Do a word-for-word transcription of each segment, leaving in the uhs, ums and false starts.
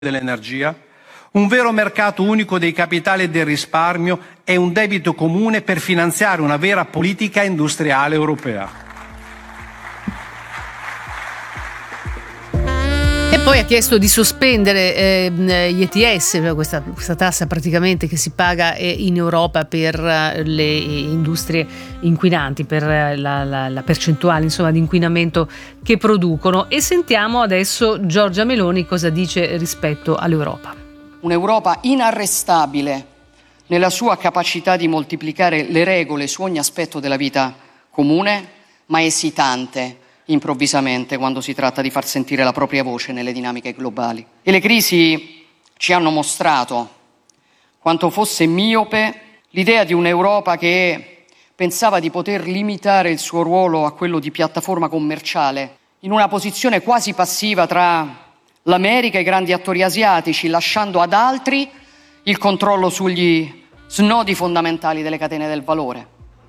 dell'energia, un vero mercato unico dei capitali e del risparmio e un debito comune per finanziare una vera politica industriale europea. E poi ha chiesto di sospendere eh, gli E T S, questa, questa tassa praticamente che si paga eh, in Europa per uh, le industrie inquinanti, per uh, la, la, la percentuale insomma di inquinamento che producono. E sentiamo adesso Giorgia Meloni cosa dice rispetto all'Europa. Un'Europa inarrestabile nella sua capacità di moltiplicare le regole su ogni aspetto della vita comune, ma esitante improvvisamente quando si tratta di far sentire la propria voce nelle dinamiche globali. E le crisi ci hanno mostrato quanto fosse miope l'idea di un'Europa che pensava di poter limitare il suo ruolo a quello di piattaforma commerciale, in una posizione quasi passiva tra l'America e i grandi attori asiatici, lasciando ad altri il controllo sugli snodi fondamentali delle catene del valore.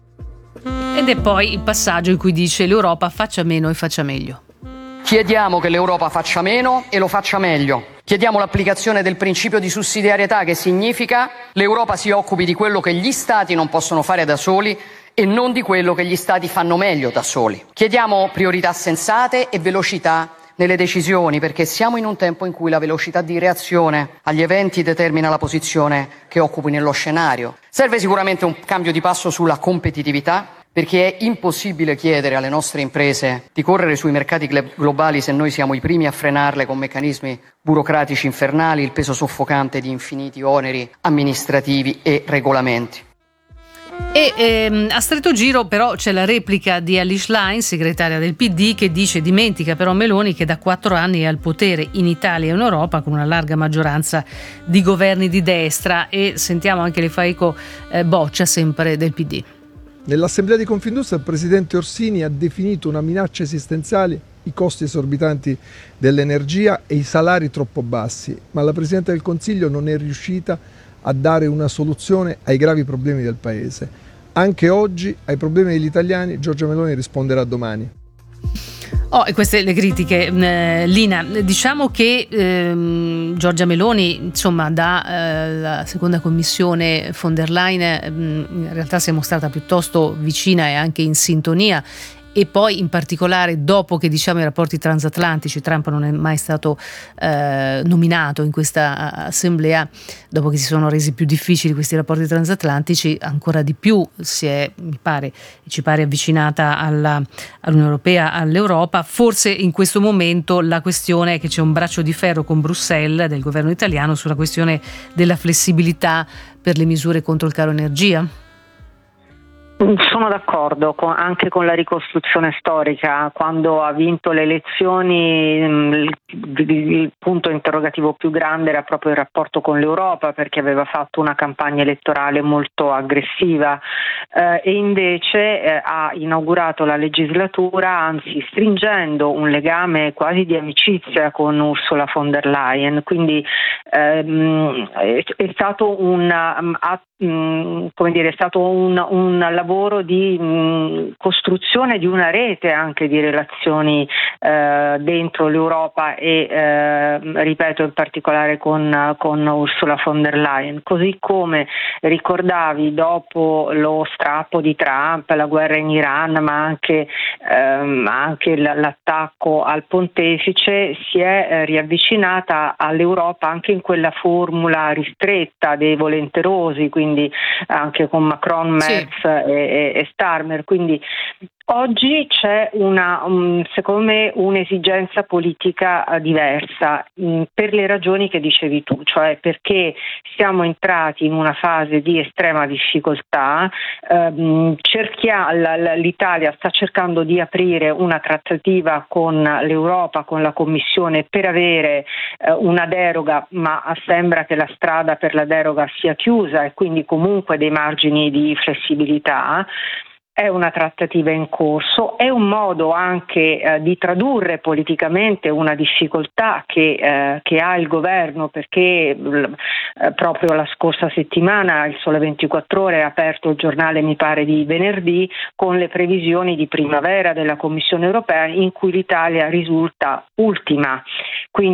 Ed è poi il passaggio in cui dice l'Europa faccia meno e faccia meglio. Chiediamo che l'Europa faccia meno e lo faccia meglio. Chiediamo l'applicazione del principio di sussidiarietà, che significa l'Europa si occupi di quello che gli Stati non possono fare da soli e non di quello che gli Stati fanno meglio da soli. Chiediamo priorità sensate e velocità nelle decisioni, perché siamo in un tempo in cui la velocità di reazione agli eventi determina la posizione che occupi nello scenario. Serve sicuramente un cambio di passo sulla competitività, perché è impossibile chiedere alle nostre imprese di correre sui mercati globali se noi siamo i primi a frenarle con meccanismi burocratici infernali, il peso soffocante di infiniti oneri amministrativi e regolamenti. E ehm, a stretto giro però c'è la replica di Elly Schlein, segretaria del P D, che dice: dimentica però Meloni che da quattro anni è al potere in Italia e in Europa con una larga maggioranza di governi di destra. E sentiamo anche le Faico eh, Boccia, sempre del P D. Nell'assemblea di Confindustria il presidente Orsini ha definito una minaccia esistenziale i costi esorbitanti dell'energia e i salari troppo bassi, ma la Presidente del Consiglio non è riuscita a dare una soluzione ai gravi problemi del Paese. Anche oggi ai problemi degli italiani Giorgia Meloni risponderà domani. Oh, e queste le critiche. Eh, Lina, diciamo che ehm, Giorgia Meloni, insomma, da eh, la seconda commissione von der Leyen eh, in realtà si è mostrata piuttosto vicina e anche in sintonia. E poi in particolare dopo che diciamo i rapporti transatlantici, Trump non è mai stato eh, nominato in questa assemblea, dopo che si sono resi più difficili questi rapporti transatlantici, ancora di più si è, mi pare, ci pare avvicinata alla, all'Unione Europea, all'Europa. Forse in questo momento la questione è che c'è un braccio di ferro con Bruxelles del governo italiano sulla questione della flessibilità per le misure contro il caro energia. Sono d'accordo con, anche con la ricostruzione storica. Quando ha vinto le elezioni il, il punto interrogativo più grande era proprio il rapporto con l'Europa, perché aveva fatto una campagna elettorale molto aggressiva eh, e invece eh, ha inaugurato la legislatura anzi stringendo un legame quasi di amicizia con Ursula von der Leyen, quindi ehm, è, è stato un atto, come dire, è stato un, un lavoro di mh, costruzione di una rete anche di relazioni eh, dentro l'Europa e eh, ripeto in particolare con, con Ursula von der Leyen, così come ricordavi dopo lo strappo di Trump, la guerra in Iran, ma anche, ehm, anche l'attacco al pontefice, si è eh, riavvicinata all'Europa anche in quella formula ristretta dei volenterosi, quindi anche con Macron, Merz sì. e, e Starmer. Quindi oggi c'è una, um, secondo me, un'esigenza politica uh, diversa um, per le ragioni che dicevi tu, cioè perché siamo entrati in una fase di estrema difficoltà, um, cerchia, la, la, l'Italia sta cercando di aprire una trattativa con l'Europa, con la Commissione per avere uh, una deroga, ma sembra che la strada per la deroga sia chiusa e quindi comunque dei margini di flessibilità. È una trattativa in corso, è un modo anche eh, di tradurre politicamente una difficoltà che, eh, che ha il governo, perché eh, proprio la scorsa settimana il Sole ventiquattro Ore ha aperto il giornale, mi pare di venerdì, con le previsioni di primavera della Commissione europea in cui l'Italia risulta ultima. Quindi